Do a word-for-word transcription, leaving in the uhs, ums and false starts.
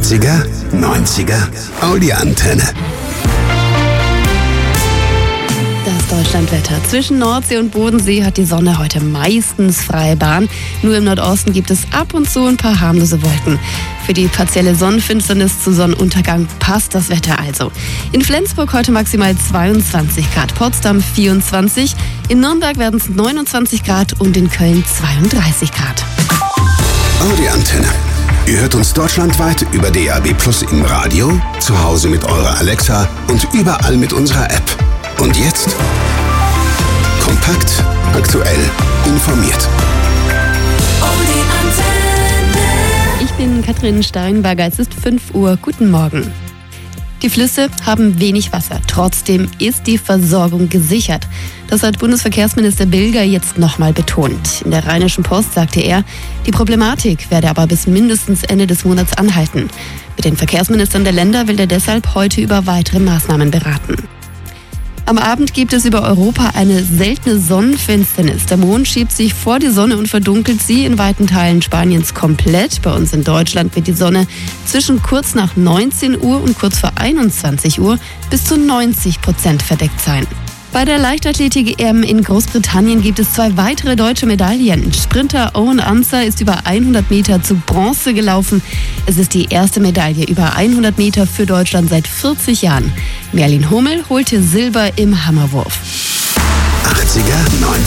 achtziger, neunziger, Audi Antenne. Das Deutschlandwetter. Zwischen Nordsee und Bodensee hat die Sonne heute meistens freie Bahn. Nur im Nordosten gibt es ab und zu ein paar harmlose Wolken. Für die partielle Sonnenfinsternis zu Sonnenuntergang passt das Wetter also. In Flensburg heute maximal zweiundzwanzig Grad, Potsdam vierundzwanzig, in Nürnberg werden es neunundzwanzig Grad und in Köln zweiunddreißig Grad. Audi Antenne. Ihr hört uns deutschlandweit über D A B Plus im Radio, zu Hause mit eurer Alexa und überall mit unserer App. Und jetzt kompakt, aktuell, informiert. Ich bin Katrin Steinberger, es ist fünf Uhr, guten Morgen. Die Flüsse haben wenig Wasser, trotzdem ist die Versorgung gesichert. Das hat Bundesverkehrsminister Bilger jetzt nochmal betont. In der Rheinischen Post sagte er, die Problematik werde aber bis mindestens Ende des Monats anhalten. Mit den Verkehrsministern der Länder will er deshalb heute über weitere Maßnahmen beraten. Am Abend gibt es über Europa eine seltene Sonnenfinsternis. Der Mond schiebt sich vor die Sonne und verdunkelt sie in weiten Teilen Spaniens komplett. Bei uns in Deutschland wird die Sonne zwischen kurz nach neunzehn Uhr und kurz vor einundzwanzig Uhr bis zu neunzig Prozent verdeckt sein. Bei der Leichtathletik-E M in Großbritannien gibt es zwei weitere deutsche Medaillen. Sprinter Owen Ancer ist über hundert Meter zu Bronze gelaufen. Es ist die erste Medaille über hundert Meter für Deutschland seit vierzig Jahren. Merlin Hummel holte Silber im Hammerwurf. achtziger, neunziger